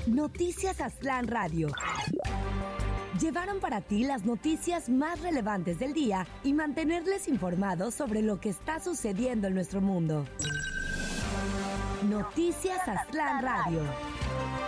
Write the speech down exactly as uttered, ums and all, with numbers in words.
Noticias Aztlán Radio. Llevaron para ti las noticias más relevantes del día y mantenerles informados sobre lo que está sucediendo en nuestro mundo. Noticias Aztlán Radio.